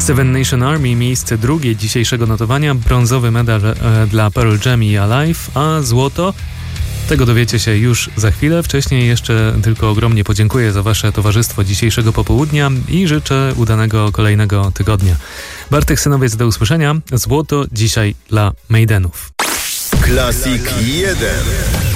Seven Nation Army, miejsce drugie dzisiejszego notowania, brązowy medal dla Pearl Jam i Alive, a złoto? Tego dowiecie się już za chwilę. Wcześniej jeszcze tylko ogromnie podziękuję za Wasze towarzystwo dzisiejszego popołudnia i życzę udanego kolejnego tygodnia. Bartek Synowiec, do usłyszenia. Złoto dzisiaj dla Maidenów. Classic 1.